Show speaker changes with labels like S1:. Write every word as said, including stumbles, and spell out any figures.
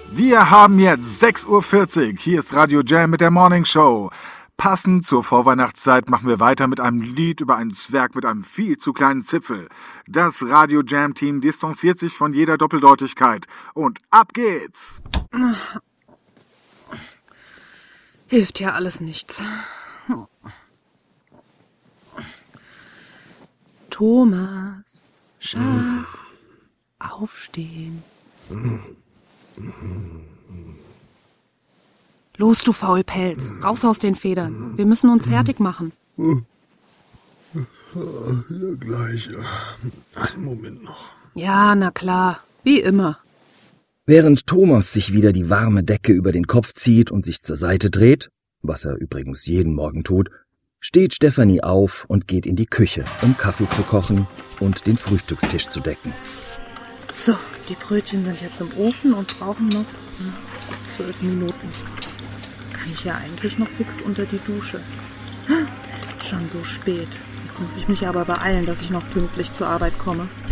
S1: Wir haben jetzt sechs Uhr vierzig. Hier ist Radio Jam mit der Morning Show. Passend zur Vorweihnachtszeit machen wir weiter mit einem Lied über einen Zwerg mit einem viel zu kleinen Zipfel. Das Radio Jam Team distanziert sich von jeder Doppeldeutigkeit. Und ab geht's!
S2: Hilft ja alles nichts. Thomas, Schatz, aufstehen. Los, du Faulpelz, raus aus den Federn. Wir müssen uns fertig machen.
S3: Ja, gleich. Einen Moment noch.
S2: Ja, na klar, wie immer.
S4: Während Thomas sich wieder die warme Decke über den Kopf zieht und sich zur Seite dreht, was er übrigens jeden Morgen tut, steht Stefanie auf und geht in die Küche, um Kaffee zu kochen und den Frühstückstisch zu decken.
S2: So, die Brötchen sind jetzt im Ofen und brauchen noch zwölf Minuten. Kann ich ja eigentlich noch fix unter die Dusche. Es ist schon so spät. Jetzt muss ich mich aber beeilen, dass ich noch pünktlich zur Arbeit komme.